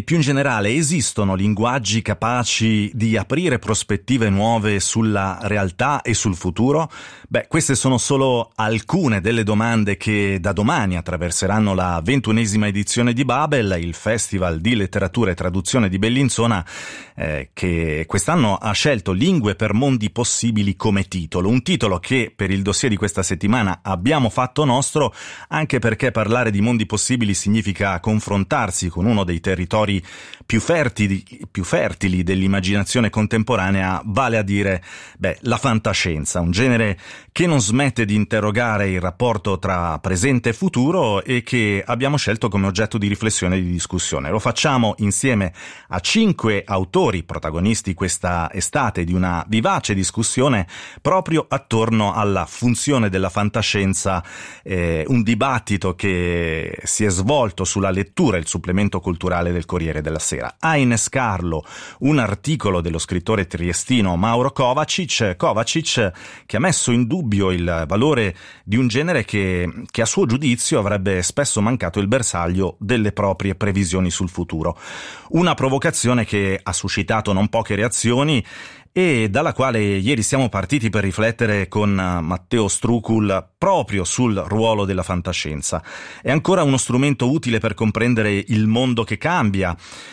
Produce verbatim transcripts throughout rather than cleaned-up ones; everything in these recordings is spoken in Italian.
più in generale, esistono linguaggi capaci di aprire prospettive nuove sulla realtà e sul futuro? Beh, queste sono solo alcune delle domande che da domani attraverseranno la ventunesima edizione di Babel, il Festival di Letteratura e Traduzione di Bellinzona, eh, che quest'anno ha scelto Lingue per mondi possibili come titolo. Un titolo che per il dossier di questa settimana abbiamo fatto nostro, anche perché parlare di mondi possibili significa confrontarsi con uno dei territori più fertili, più fertili dell'immaginazione contemporanea, vale a dire, beh, la fantascienza, un genere che non smette di interrogare il rapporto tra presente e futuro e che abbiamo scelto come oggetto di riflessione e di discussione. Lo facciamo insieme a cinque autori protagonisti questa estate di una vivace discussione proprio attorno alla funzione della fantascienza, eh, un dibattito che si è svolto sulla lettura e il supplemento culturale del Corriere della Sera. A innescarlo un articolo dello scrittore triestino Mauro Kovačić, Kovačić che ha messo in dubbio il valore di un genere che, che a suo giudizio avrebbe spesso mancato il bersaglio delle proprie previsioni sul futuro. Una provocazione che ha suscitato non poche reazioni e dalla quale ieri siamo partiti per riflettere con Matteo Strukul proprio sul ruolo della fantascienza. È ancora uno strumento utile per comprendere il mondo che cambia?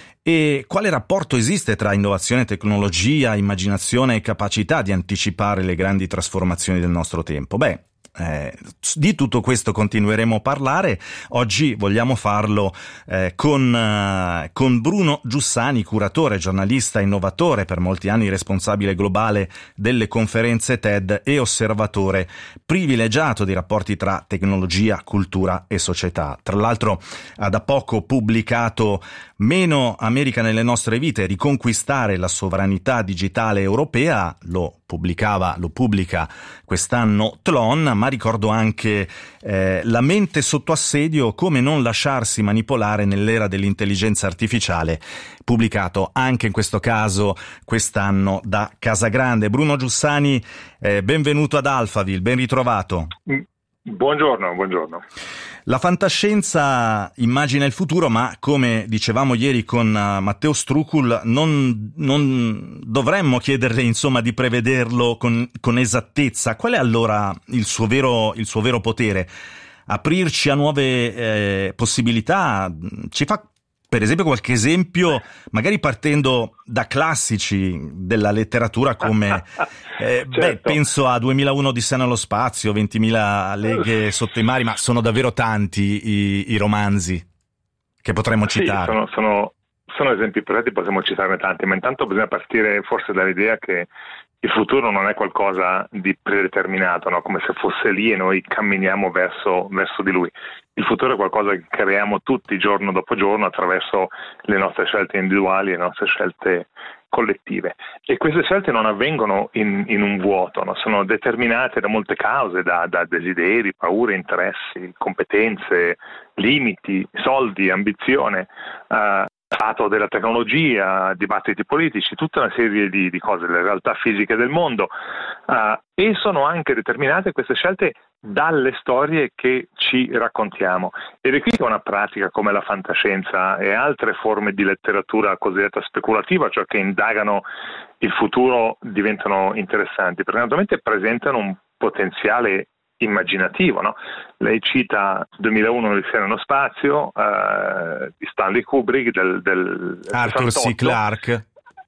E quale rapporto esiste tra innovazione, tecnologia, immaginazione e capacità di anticipare le grandi trasformazioni del nostro tempo? Beh, Eh, di tutto questo continueremo a parlare. Oggi vogliamo farlo eh, con, eh, con Bruno Giussani, curatore, giornalista, innovatore, per molti anni responsabile globale delle conferenze TED e osservatore privilegiato dei rapporti tra tecnologia, cultura e società. Tra l'altro ha da poco pubblicato Meno America nelle nostre vite, riconquistare la sovranità digitale europea. Lo pubblicava, lo pubblica quest'anno Tlon, ma ricordo anche eh, La mente sotto assedio, come non lasciarsi manipolare nell'era dell'intelligenza artificiale, pubblicato anche in questo caso quest'anno da Casagrande. Bruno Giussani, eh, benvenuto ad Alphaville, ben ritrovato. Buongiorno, buongiorno. La fantascienza immagina il futuro, ma come dicevamo ieri con Matteo Strukul, non, non dovremmo chiederle insomma di prevederlo con, con esattezza. Qual è allora il suo vero, il suo vero potere? Aprirci a nuove eh, possibilità? Ci fa per esempio qualche esempio, magari partendo da classici della letteratura come eh, certo. beh, penso a duemilauno Odissea nello spazio, ventimila leghe sotto i mari, ma sono davvero tanti i, i romanzi che potremmo citare. Sì, sono, sono, sono esempi presenti, possiamo citarne tanti, ma intanto bisogna partire forse dall'idea che il futuro non è qualcosa di predeterminato, no? Come se fosse lì e noi camminiamo verso, verso di lui. Il futuro è qualcosa che creiamo tutti giorno dopo giorno attraverso le nostre scelte individuali e le nostre scelte collettive. E queste scelte non avvengono in, in un vuoto, no? Sono determinate da molte cause, da, da desideri, paure, interessi, competenze, limiti, soldi, ambizione, uh, stato della tecnologia, dibattiti politici, tutta una serie di, di cose, le realtà fisiche del mondo, uh, e sono anche determinate queste scelte dalle storie che ci raccontiamo. Ed è qui che una pratica come la fantascienza e altre forme di letteratura cosiddetta speculativa, cioè che indagano il futuro, diventano interessanti, perché naturalmente presentano un potenziale immaginativo, no? Lei cita duemilauno Odissea nello spazio eh, di Stanley Kubrick del, del Arthur C. Clarke,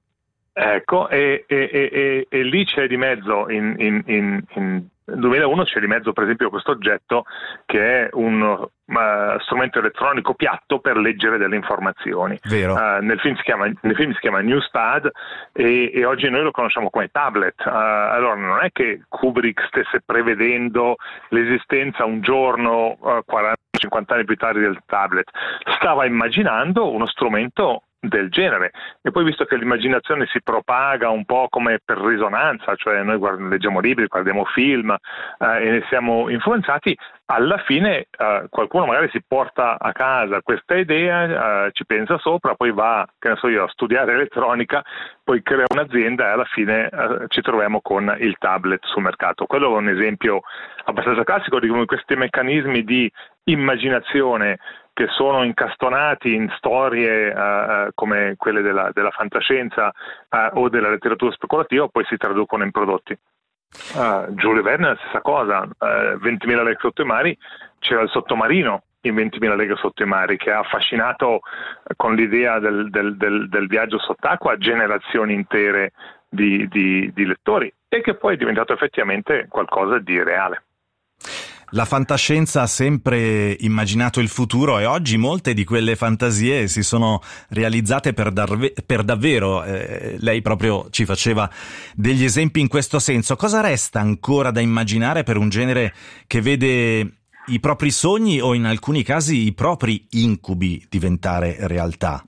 ecco, e, e, e, e lì c'è di mezzo in, in, in, in duemilauno c'è di mezzo per esempio questo oggetto che è un uh, strumento elettronico piatto per leggere delle informazioni. Vero. Uh, nel, film si chiama, nel film si chiama Newspad e, e oggi noi lo conosciamo come tablet. Uh, allora non è che Kubrick stesse prevedendo l'esistenza un giorno, uh, quaranta cinquanta anni più tardi, del tablet, stava immaginando uno strumento del genere. E poi, visto che l'immaginazione si propaga un po' come per risonanza, cioè noi guardiamo, leggiamo libri, guardiamo film eh, e ne siamo influenzati, alla fine eh, qualcuno magari si porta a casa questa idea, eh, ci pensa sopra, poi va, che ne so io, a studiare elettronica, poi crea un'azienda e alla fine eh, ci troviamo con il tablet sul mercato. Quello è un esempio abbastanza classico di come questi meccanismi di immaginazione che sono incastonati in storie uh, come quelle della, della fantascienza uh, o della letteratura speculativa, poi si traducono in prodotti. Uh, Giulio Verne è la stessa cosa, uh, ventimila leghe sotto i mari, c'era il sottomarino in ventimila leghe sotto i mari, che ha affascinato con l'idea del, del, del, del viaggio sott'acqua generazioni intere di, di, di lettori, e che poi è diventato effettivamente qualcosa di reale. La fantascienza ha sempre immaginato il futuro, e oggi molte di quelle fantasie si sono realizzate per, darve- per davvero. Eh, lei proprio ci faceva degli esempi in questo senso. Cosa resta ancora da immaginare per un genere che vede i propri sogni, o in alcuni casi i propri incubi, diventare realtà?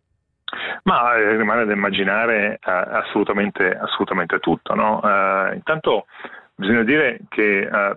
Ma eh, rimane da immaginare eh, assolutamente, assolutamente tutto, no? Eh, intanto bisogna dire che eh,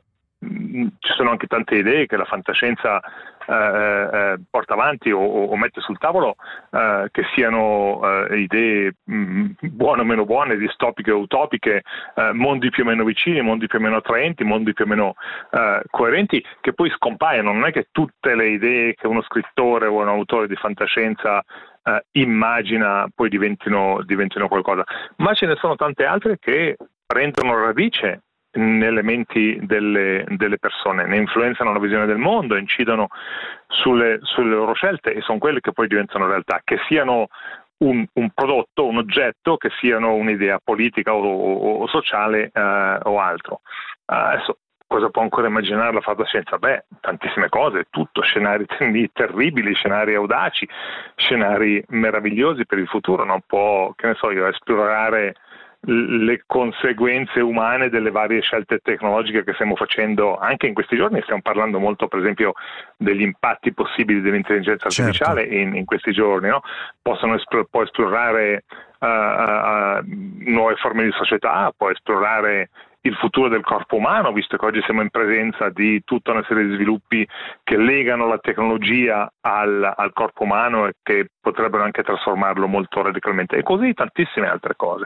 ci sono anche tante idee che la fantascienza eh, eh, porta avanti o, o mette sul tavolo, eh, che siano eh, idee mh, buone o meno buone, distopiche o utopiche, eh, mondi più o meno vicini, mondi più o meno attraenti, mondi più o meno eh, coerenti, che poi scompaiono. Non è che tutte le idee che uno scrittore o un autore di fantascienza eh, immagina poi diventino, diventino qualcosa, ma ce ne sono tante altre che prendono radice nelle menti delle, delle persone, ne influenzano la visione del mondo, incidono sulle, sulle loro scelte, e sono quelle che poi diventano realtà, che siano un, un prodotto, un oggetto, che siano un'idea politica o, o, o sociale eh, o altro. Uh, adesso, cosa può ancora immaginare la fantascienza? Beh, tantissime cose, tutto, scenari terribili, scenari audaci, scenari meravigliosi per il futuro. Non può, che ne so io, esplorare le conseguenze umane delle varie scelte tecnologiche che stiamo facendo anche in questi giorni. Stiamo parlando molto, per esempio, degli impatti possibili dell'intelligenza artificiale. Certo. in, in questi giorni, no? Possono espl- può esplorare uh, uh, nuove forme di società, può esplorare il futuro del corpo umano, visto che oggi siamo in presenza di tutta una serie di sviluppi che legano la tecnologia al, al corpo umano e che potrebbero anche trasformarlo molto radicalmente, e così tantissime altre cose.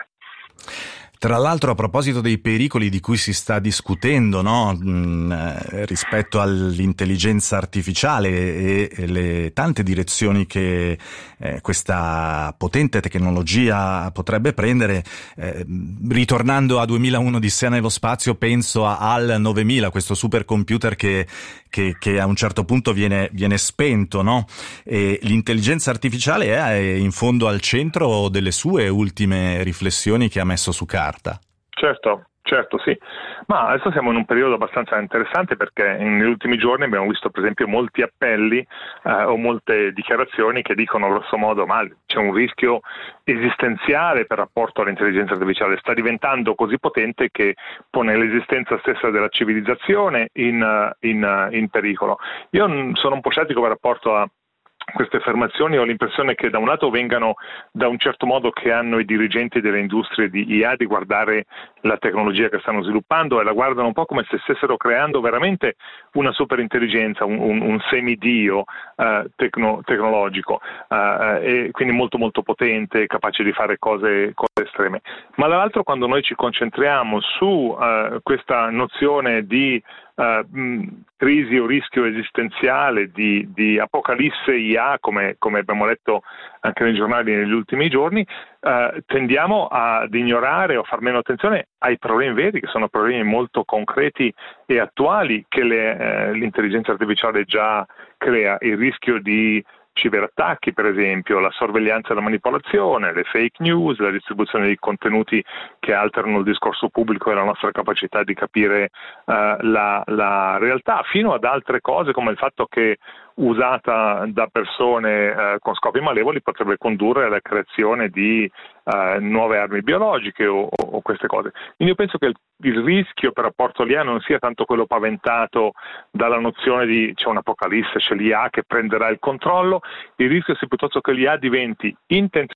Tra l'altro, a proposito dei pericoli di cui si sta discutendo, no, mh, rispetto all'intelligenza artificiale e, e le tante direzioni che eh, questa potente tecnologia potrebbe prendere, eh, ritornando a duemilauno Odissea nello spazio, penso a H A L novemila, questo supercomputer che, che, che a un certo punto viene, viene spento, no? E l'intelligenza artificiale è in fondo al centro delle sue ultime riflessioni che ha messo su carta. Certo, certo, sì. Ma adesso siamo in un periodo abbastanza interessante, perché negli ultimi giorni abbiamo visto, per esempio, molti appelli eh, o molte dichiarazioni che dicono grosso modo: ma c'è un rischio esistenziale per rapporto all'intelligenza artificiale, sta diventando così potente che pone l'esistenza stessa della civilizzazione in, in, in pericolo. Io sono un po' scettico per rapporto a queste affermazioni. Ho l'impressione che da un lato vengano da un certo modo che hanno i dirigenti delle industrie di I A di guardare la tecnologia che stanno sviluppando, e la guardano un po' come se stessero creando veramente una superintelligenza, un, un, un semidio eh, tecno, tecnologico, eh, e quindi molto molto potente, capace di fare cose, cose estreme. Ma dall'altro, quando noi ci concentriamo su eh, questa nozione di Uh, mh, crisi o rischio esistenziale, di, di apocalisse I A, come, come abbiamo letto anche nei giornali negli ultimi giorni, uh, tendiamo ad ignorare o far meno attenzione ai problemi veri, che sono problemi molto concreti e attuali che le, eh, l'intelligenza artificiale già crea. Il rischio di ciberattacchi, per esempio, la sorveglianza e la manipolazione, le fake news, la distribuzione di contenuti che alterano il discorso pubblico e la nostra capacità di capire uh, la, la realtà, fino ad altre cose come il fatto che, usata da persone uh, con scopi malevoli, potrebbe condurre alla creazione di uh, nuove armi biologiche o, o queste cose. Quindi io penso che il, il rischio per rapporto all'I A non sia tanto quello paventato dalla nozione di c'è un'apocalisse, c'è l'I A che prenderà il controllo. Il rischio sia piuttosto che l'I A diventi intenzionalmente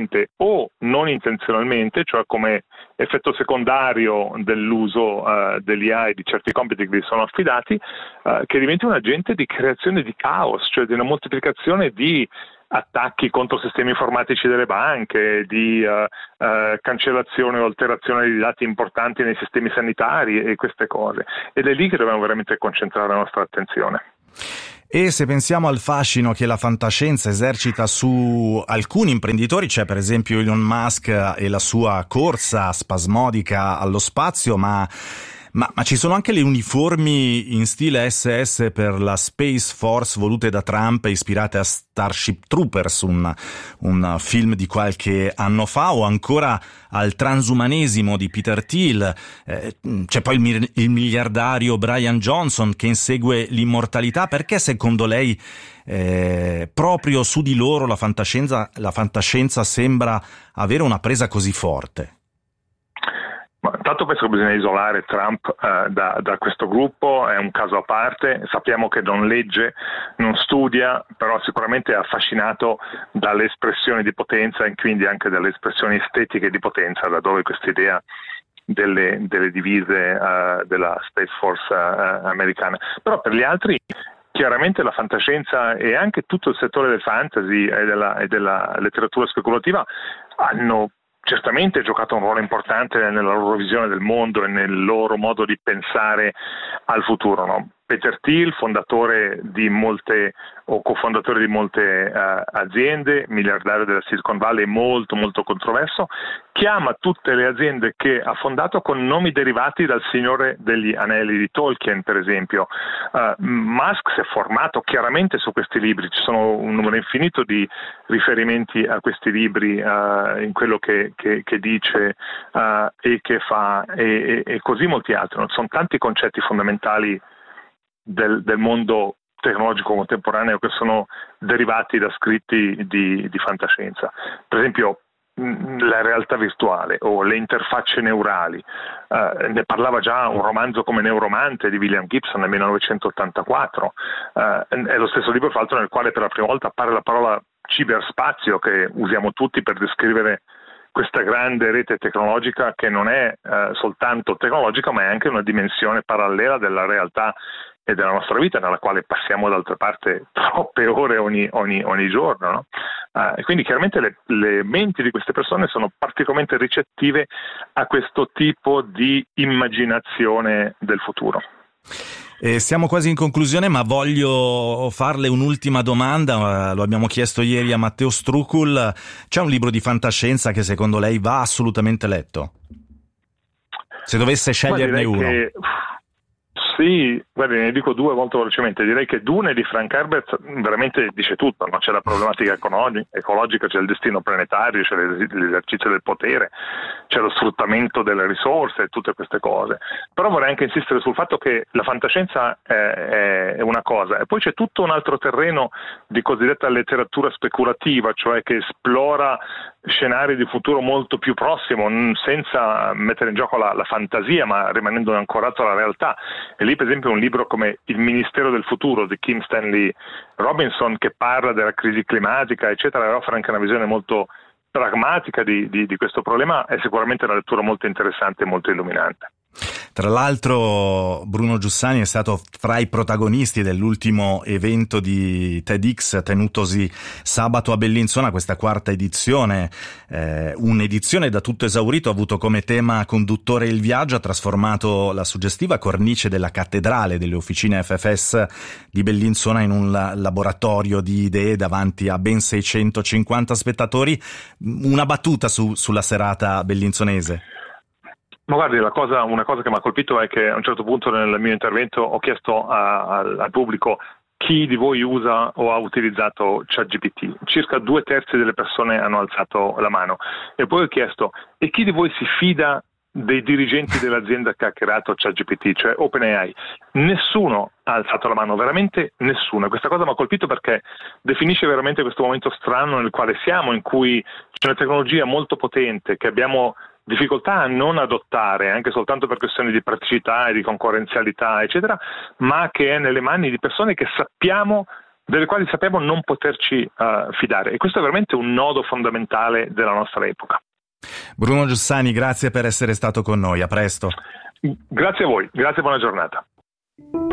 o non intenzionalmente, cioè come effetto secondario dell'uso uh, dell'I A e di certi compiti che gli sono affidati, uh, che diventi un agente di creazione di caos, cioè di una moltiplicazione di attacchi contro sistemi informatici delle banche, di uh, uh, cancellazione o alterazione di dati importanti nei sistemi sanitari e queste cose. Ed è lì che dobbiamo veramente concentrare la nostra attenzione. E se pensiamo al fascino che la fantascienza esercita su alcuni imprenditori, c'è per esempio Elon Musk e la sua corsa spasmodica allo spazio, ma Ma, ma ci sono anche le uniformi in stile S S per la Space Force volute da Trump, ispirate a Starship Troopers, un, un film di qualche anno fa, o ancora al transumanesimo di Peter Thiel. Eh, c'è poi il, il miliardario Brian Johnson che insegue l'immortalità. Perché secondo lei eh, proprio su di loro la fantascienza, la fantascienza sembra avere una presa così forte? Intanto penso che bisogna isolare Trump eh, da, da questo gruppo, è un caso a parte, sappiamo che non legge, non studia, però sicuramente è affascinato dalle espressioni di potenza e quindi anche dalle espressioni estetiche di potenza, da dove questa idea delle, delle divise uh, della Space Force uh, americana. Però per gli altri chiaramente la fantascienza e anche tutto il settore del fantasy e della, e della letteratura speculativa hanno certamente giocato un ruolo importante nella loro visione del mondo e nel loro modo di pensare al futuro, no? Peter Thiel, fondatore di molte o cofondatore di molte uh, aziende, miliardario della Silicon Valley, molto molto controverso, chiama tutte le aziende che ha fondato con nomi derivati dal Signore degli Anelli di Tolkien, per esempio. Uh, Musk si è formato chiaramente su questi libri, ci sono un numero infinito di riferimenti a questi libri uh, in quello che, che, che dice uh, e che fa e, e, e così molti altri. No? Sono tanti concetti fondamentali Del, del mondo tecnologico contemporaneo che sono derivati da scritti di, di fantascienza. Per esempio la realtà virtuale o le interfacce neurali, uh, ne parlava già un romanzo come Neuromante di William Gibson nel millenovecentottantaquattro, uh, è lo stesso libro fra l'altro nel quale per la prima volta appare la parola ciberspazio, che usiamo tutti per descrivere questa grande rete tecnologica che non è uh, soltanto tecnologica ma è anche una dimensione parallela della realtà e della nostra vita, nella quale passiamo d'altra parte troppe ore ogni, ogni, ogni giorno, no? Uh, e quindi chiaramente le, le menti di queste persone sono particolarmente ricettive a questo tipo di immaginazione del futuro. Eh, siamo quasi in conclusione, ma voglio farle un'ultima domanda, lo abbiamo chiesto ieri a Matteo Strucul. C'è un libro di fantascienza che secondo lei va assolutamente letto? Se dovesse sceglierne uno. Che... Sì, guardi, ne dico due molto velocemente. Direi che Dune di Frank Herbert veramente dice tutto, no? C'è la problematica ecologica, c'è il destino planetario, c'è l'esercizio del potere, c'è lo sfruttamento delle risorse, tutte queste cose. Però vorrei anche insistere sul fatto che la fantascienza è, è una cosa e poi c'è tutto un altro terreno di cosiddetta letteratura speculativa, cioè che esplora scenari di futuro molto più prossimo, senza mettere in gioco la, la fantasia, ma rimanendo ancorato alla realtà. E lì per esempio un libro come Il Ministero del Futuro di Kim Stanley Robinson, che parla della crisi climatica eccetera, offre anche una visione molto pragmatica di, di, di questo problema, è sicuramente una lettura molto interessante e molto illuminante. Tra l'altro Bruno Giussani è stato fra i protagonisti dell'ultimo evento di TEDx tenutosi sabato a Bellinzona, questa quarta edizione, eh, un'edizione da tutto esaurito, ha avuto come tema conduttore il viaggio, ha trasformato la suggestiva cornice della cattedrale delle officine F F S di Bellinzona in un laboratorio di idee davanti a ben seicentocinquanta spettatori. Una battuta su, sulla serata bellinzonese. Ma guardi, la cosa, una cosa che mi ha colpito è che a un certo punto nel mio intervento ho chiesto a, a, al pubblico chi di voi usa o ha utilizzato ChatGPT. Circa due terzi delle persone hanno alzato la mano. E poi ho chiesto, e chi di voi si fida dei dirigenti dell'azienda che ha creato ChatGPT, cioè OpenAI? Nessuno ha alzato la mano, veramente nessuno. Questa cosa mi ha colpito perché definisce veramente questo momento strano nel quale siamo, in cui c'è una tecnologia molto potente che abbiamo difficoltà a non adottare, anche soltanto per questioni di praticità e di concorrenzialità, eccetera, ma che è nelle mani di persone che sappiamo, delle quali sappiamo non poterci uh, fidare. E questo è veramente un nodo fondamentale della nostra epoca. Bruno Giussani, grazie per essere stato con noi, a presto. Grazie a voi, grazie e buona giornata.